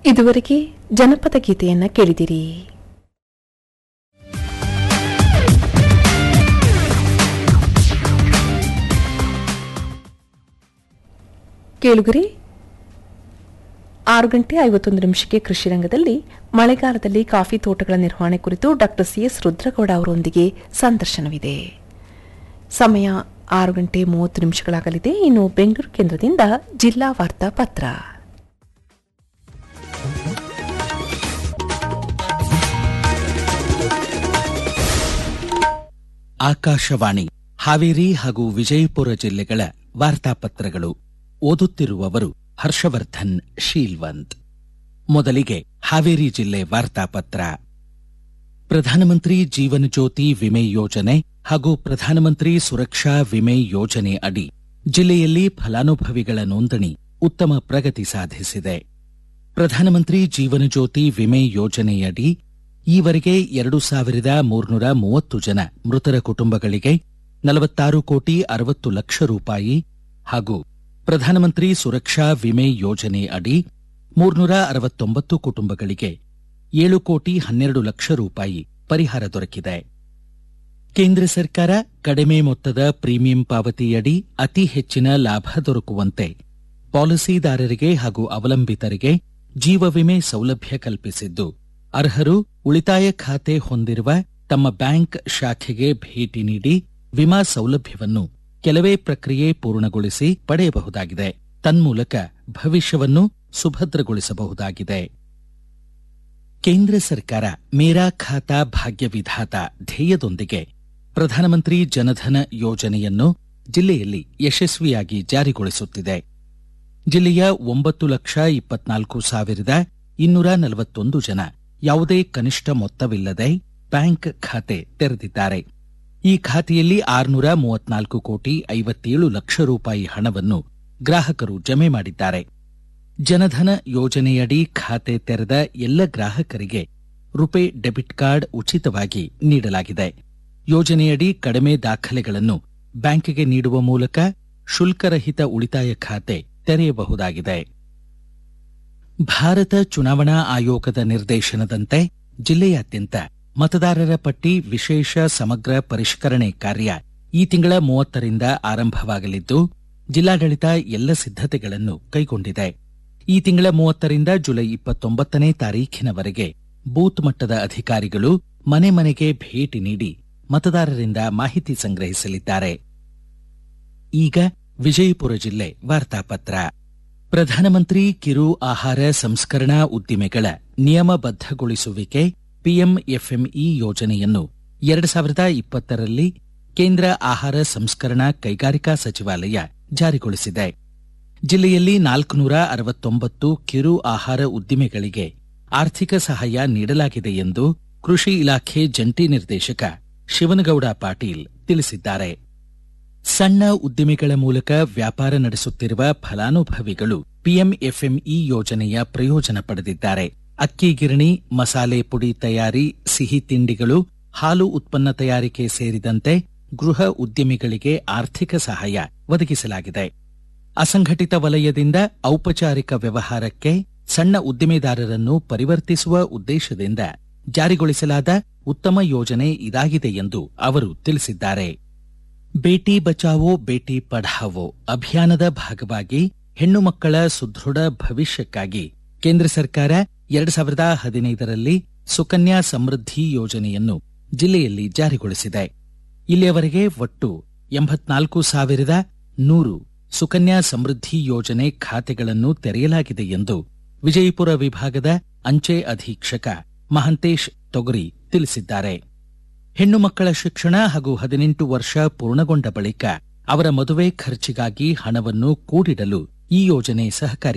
ಇದುವರೆಗೆ ಜನಪದ ಗೀತೆಯನ್ನ ಕೇಳಿದಿರಿ. ಕೇಳುಗರೆ, 6:51 ಕೃಷಿ ರಂಗದಲ್ಲಿ ಮಳೆಗಾಲದಲ್ಲಿ ಕಾಫಿ ತೋಟಗಳ ನಿರ್ವಹಣೆ ಕುರಿತು ಡಾ ಸಿಎಸ್ ರುದ್ರಗೌಡ ಅವರೊಂದಿಗೆ ಸಂದರ್ಶನವಿದೆ. ಸಮಯ 6:30 ಇನ್ನು ಬೆಂಗಳೂರು ಕೇಂದ್ರದಿಂದ ಜಿಲ್ಲಾ ವಾರ್ತಾ ಪತ್ರ. ಆಕಾಶವಾಣಿ ಹಾವೇರಿ ಹಾಗೂ ವಿಜಯಪುರ ಜಿಲ್ಲೆಗಳ ವಾರ್ತಾಪತ್ರಗಳು. ಓದುತ್ತಿರುವವರು ಹರ್ಷವರ್ಧನ್ ಶೀಲ್ವಂತ್. ಮೊದಲಿಗೆ ಹಾವೇರಿ ಜಿಲ್ಲೆ ವಾರ್ತಾಪತ್ರ. ಪ್ರಧಾನಮಂತ್ರಿ ಜೀವನ ಜ್ಯೋತಿ ವಿಮೆ ಯೋಜನೆ ಹಾಗೂ ಪ್ರಧಾನಮಂತ್ರಿ ಸುರಕ್ಷಾ ವಿಮೆ ಯೋಜನೆ ಅಡಿ ಜಿಲ್ಲೆಯಲ್ಲಿ ಫಲಾನುಭವಿಗಳ ನೋಂದಣಿ ಉತ್ತಮ ಪ್ರಗತಿ ಸಾಧಿಸಿದೆ. ಪ್ರಧಾನಮಂತ್ರಿ ಜೀವನ ಜ್ಯೋತಿ ವಿಮೆ ಯೋಜನೆಯಡಿ ಈವರೆಗೆ 2,330 ಜನ ಮೃತರ ಕುಟುಂಬಗಳಿಗೆ 46,60,00,000 ರೂಪಾಯಿ ಹಾಗೂ ಪ್ರಧಾನಮಂತ್ರಿ ಸುರಕ್ಷಾ ವಿಮೆ ಯೋಜನೆ ಅಡಿ 369 ಕುಟುಂಬಗಳಿಗೆ 7,12,00,000 ರೂಪಾಯಿ ಪರಿಹಾರ ದೊರಕಿದೆ. ಕೇಂದ್ರ ಸರ್ಕಾರ ಕಡಿಮೆ ಮೊತ್ತದ ಪ್ರೀಮಿಯಂ ಪಾವತಿಯಡಿ ಅತಿ ಹೆಚ್ಚಿನ ಲಾಭ ದೊರಕುವಂತೆ ಪಾಲಿಸಿದಾರರಿಗೆ ಹಾಗೂ ಅವಲಂಬಿತರಿಗೆ ಜೀವ ವಿಮೆ ಸೌಲಭ್ಯ ಕಲ್ಪಿಸಿದ್ದು, ಅರ್ಹರು ಉಳಿತಾಯ ಖಾತೆ ಹೊಂದಿರುವ ತಮ್ಮ ಬ್ಯಾಂಕ್ ಶಾಖೆಗೆ ಭೇಟಿ ನೀಡಿ ವಿಮಾ ಸೌಲಭ್ಯವನ್ನು ಕೆಲವೇ ಪ್ರಕ್ರಿಯೆ ಪೂರ್ಣಗೊಳಿಸಿ ಪಡೆಯಬಹುದಾಗಿದೆ. ತನ್ಮೂಲಕ ಭವಿಷ್ಯವನ್ನು ಸುಭದ್ರಗೊಳಿಸಬಹುದಾಗಿದೆ. ಕೇಂದ್ರ ಸರ್ಕಾರ ಮೇರಾ ಖಾತಾ ಭಾಗ್ಯ ವಿಧಾತ ಧ್ಯೇಯದೊಂದಿಗೆ ಪ್ರಧಾನಮಂತ್ರಿ ಜನಧನ ಯೋಜನೆಯನ್ನು ಜಿಲ್ಲೆಯಲ್ಲಿ ಯಶಸ್ವಿಯಾಗಿ ಜಾರಿಗೊಳಿಸುತ್ತಿದೆ. ಜಿಲ್ಲೆಯ 9,24,241 ಜನ ಯಾವುದೇ ಕನಿಷ್ಠ ಮೊತ್ತವಿಲ್ಲದೆ ಬ್ಯಾಂಕ್ ಖಾತೆ ತೆರೆದಿದ್ದಾರೆ. ಈ ಖಾತೆಯಲ್ಲಿ 634,57,00,000 ರೂಪಾಯಿ ಹಣವನ್ನು ಗ್ರಾಹಕರು ಜಮೆ ಮಾಡಿದ್ದಾರೆ. ಜನಧನ ಯೋಜನೆಯಡಿ ಖಾತೆ ತೆರೆದ ಎಲ್ಲ ಗ್ರಾಹಕರಿಗೆ ರುಪೇ ಡೆಬಿಟ್ ಕಾರ್ಡ್ ಉಚಿತವಾಗಿ ನೀಡಲಾಗಿದೆ. ಯೋಜನೆಯಡಿ ಕಡಿಮೆ ದಾಖಲೆಗಳನ್ನು ಬ್ಯಾಂಕಿಗೆ ನೀಡುವ ಮೂಲಕ ಶುಲ್ಕರಹಿತ ಉಳಿತಾಯ ಖಾತೆ ತೆರೆಯಬಹುದಾಗಿದೆ. ಭಾರತ ಚುನಾವಣಾ ಆಯೋಗದ ನಿರ್ದೇಶನದಂತೆ ಜಿಲ್ಲೆಯಾದ್ಯಂತ ಮತದಾರರ ಪಟ್ಟಿ ವಿಶೇಷ ಸಮಗ್ರ ಪರಿಷ್ಕರಣೆ ಕಾರ್ಯ ಈ ತಿಂಗಳ 30ರಿಂದ ಆರಂಭವಾಗಲಿದ್ದು, ಜಿಲ್ಲಾಡಳಿತ ಎಲ್ಲ ಸಿದ್ಧತೆಗಳನ್ನು ಕೈಗೊಂಡಿದೆ. ಈ ತಿಂಗಳ 30ರಿಂದ ಜುಲೈ 29ನೇ ತಾರೀಖಿನವರೆಗೆ ಬೂತ್ ಮಟ್ಟದ ಅಧಿಕಾರಿಗಳು ಮನೆ ಮನೆಗೆ ಭೇಟಿ ನೀಡಿ ಮತದಾರರಿಂದ ಮಾಹಿತಿ ಸಂಗ್ರಹಿಸಲಿದ್ದಾರೆ. ಈಗ ವಿಜಯಪುರ ಜಿಲ್ಲೆ ವಾರ್ತಾಪತ್ರ. ಪ್ರಧಾನಮಂತ್ರಿ ಕಿರು ಆಹಾರ ಸಂಸ್ಕರಣಾ ಉದ್ದಿಮೆಗಳ ನಿಯಮಬದ್ಧಗೊಳಿಸುವಿಕೆ ಪಿಎಂಎಫ್ಎಂಇ ಯೋಜನೆಯನ್ನು 2020ರಲ್ಲಿ ಕೇಂದ್ರ ಆಹಾರ ಸಂಸ್ಕರಣಾ ಕೈಗಾರಿಕಾ ಸಚಿವಾಲಯ ಜಾರಿಗೊಳಿಸಿದೆ. ಜಿಲ್ಲೆಯಲ್ಲಿ 469 ಕಿರು ಆಹಾರ ಉದ್ದಿಮೆಗಳಿಗೆ ಆರ್ಥಿಕ ಸಹಾಯ ನೀಡಲಾಗಿದೆ ಎಂದು ಕೃಷಿ ಇಲಾಖೆ ಜಂಟಿ ನಿರ್ದೇಶಕ ಶಿವನಗೌಡ ಪಾಟೀಲ್ ತಿಳಿಸಿದ್ದಾರೆ. ಸಣ್ಣ ಉದ್ದಿಮೆಗಳ ಮೂಲಕ ವ್ಯಾಪಾರ ನಡೆಸುತ್ತಿರುವ ಫಲಾನುಭವಿಗಳು ಪಿಎಂಎಫ್ಎಂಇ ಯೋಜನೆಯ ಪ್ರಯೋಜನ ಪಡೆದಿದ್ದಾರೆ. ಅಕ್ಕಿ ಗಿರಣಿ, ಮಸಾಲೆ ಪುಡಿ ತಯಾರಿ, ಸಿಹಿ ತಿಂಡಿಗಳು, ಹಾಲು ಉತ್ಪನ್ನ ತಯಾರಿಕೆ ಸೇರಿದಂತೆ ಗೃಹ ಉದ್ಯಮಿಗಳಿಗೆ ಆರ್ಥಿಕ ಸಹಾಯ ಒದಗಿಸಲಾಗಿದೆ. ಅಸಂಘಟಿತ ವಲಯದಿಂದ ಔಪಚಾರಿಕ ವ್ಯವಹಾರಕ್ಕೆ ಸಣ್ಣ ಉದ್ದಿಮೆದಾರರನ್ನು ಪರಿವರ್ತಿಸುವ ಉದ್ದೇಶದಿಂದ ಜಾರಿಗೊಳಿಸಲಾದ ಉತ್ತಮ ಯೋಜನೆ ಇದಾಗಿದೆ ಎಂದು ಅವರು ತಿಳಿಸಿದ್ದಾರೆ. ಬೇಟಿ ಬಚಾವೋ ಬೇಟಿ ಪಢಾವೋ ಅಭಿಯಾನದ ಭಾಗವಾಗಿ ಹೆಣ್ಣು ಮಕ್ಕಳ ಸುದೃಢ ಭವಿಷ್ಯಕ್ಕಾಗಿ ಕೇಂದ್ರ ಸರ್ಕಾರ 2015ರಲ್ಲಿ ಸುಕನ್ಯಾ ಸಮೃದ್ಧಿ ಯೋಜನೆಯನ್ನು ಜಿಲ್ಲೆಯಲ್ಲಿ ಜಾರಿಗೊಳಿಸಿದೆ. ಇಲ್ಲಿಯವರೆಗೆ ಒಟ್ಟು 84,100 ಸುಕನ್ಯಾ ಸಮೃದ್ಧಿ ಯೋಜನೆ ಖಾತೆಗಳನ್ನು ತೆರೆಯಲಾಗಿದೆ ಎಂದು ವಿಜಯಪುರ ವಿಭಾಗದ ಅಂಚೆ ಅಧೀಕ್ಷಕ ಮಹಂತೇಶ್ ತೊಗರಿ ತಿಳಿಸಿದ್ದಾರೆ. ಹೆಣ್ಣು ಮಕ್ಕಳ ಶಿಕ್ಷಣ ಹಾಗೂ 18 ವರ್ಷ ಪೂರ್ಣಗೊಂಡ ಬಳಿಕ ಅವರ ಮದುವೆ ಖರ್ಚಿಗಾಗಿ ಹಣವನ್ನು ಕೂಡಿಡಲು ಈ ಯೋಜನೆ ಸಹಕಾರಿ